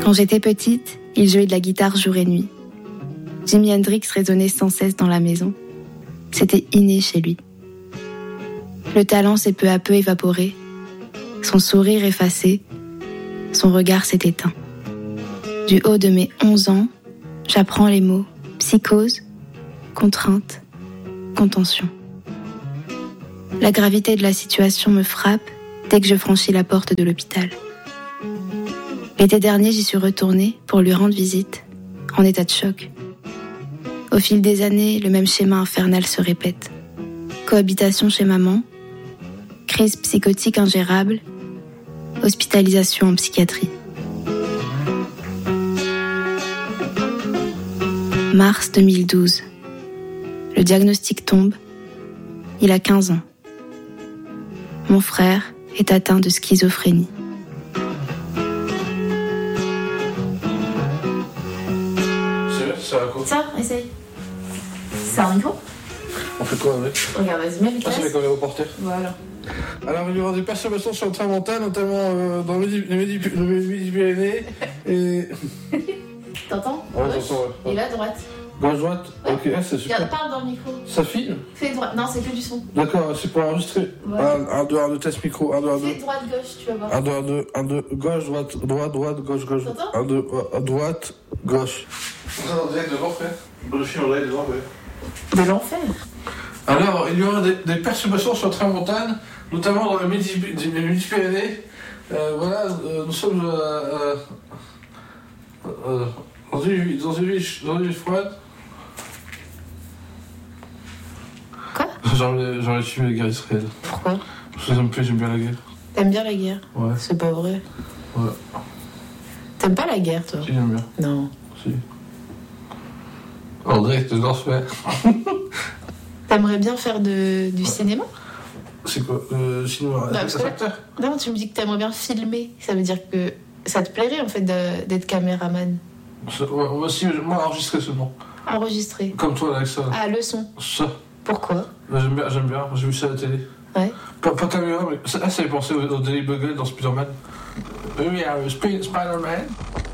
Quand j'étais petite, il jouait de la guitare jour et nuit. Jimi Hendrix résonnait sans cesse dans la maison. C'était inné chez lui. Le talent s'est peu à peu évaporé, son sourire effacé, son regard s'est éteint. Du haut de mes 11 ans, j'apprends les mots psychose, contrainte, contention. La gravité de la situation me frappe dès que je franchis la porte de l'hôpital. L'été dernier, j'y suis retournée pour lui rendre visite, en état de choc. Au fil des années, le même schéma infernal se répète. Cohabitation chez maman, crise psychotique ingérable, hospitalisation en psychiatrie. Mars 2012. Le diagnostic tombe. Il a 15 ans. Mon frère est atteint de schizophrénie. Ça va quoi? Ça, essaye. C'est un micro? On fait quoi avec? Regarde, vas-y, mets vitesse. Ah, c'est avec les reporters. Voilà. Alors, il y aura des perturbations sur le train mental, notamment dans le Midi-Pyrénées et... T'entends? Ah, j'entends, ouais. Et là, droite. Gauche-droite? Ouais. Ok, c'est super. Regarde, parle dans le micro. Ça filme? Fais droite. Non, c'est que du son. D'accord, c'est pour enregistrer. Ouais. 1, 2, 1, 2, test micro. 1, 2, 1, 2. Fais droite-gauche, tu vas voir. 1, 2, 1, 2, 1, 2, gauche, droite, droite, gauche, gauche. T'entends? 1, 2, droite, gauche. Ça, on dirait de l'enfer. Le film, on dirait de l'enfer. De l'enfer. Alors, il y aura des perturbations sur le train montagne, notamment dans le Midi-Pyrénées. Voilà, nous sommes dans une ville froide. Quoi? J'aurais tué la guerre israélienne. Pourquoi? Parce que j'aime bien la guerre. T'aimes bien la guerre? Ouais. C'est pas vrai. Ouais. T'aimes pas la guerre, toi? Si, j'aime bien. Non. Si. En direct de l'enfer. T'aimerais bien faire du cinéma? C'est quoi? Le cinéma avec parce que acteur? Non, tu me dis que t'aimerais bien filmer. Ça veut dire que ça te plairait, en fait, d'être caméraman. Ouais, aussi, moi, enregistrer seulement. Enregistrer. Comme toi, là, avec ça. Ah, le son. Ça. Pourquoi? J'aime bien. J'ai vu ça à la télé. Ouais. Pas caméra, mais ça fait penser au Daily Bugle dans Spider-Man. Oui, Spider-Man.